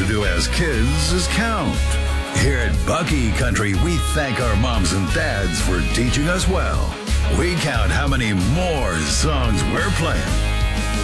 do as kids is count. Here at Bucky Country, we thank our moms and dads for teaching us well. We count how many more songs we're playing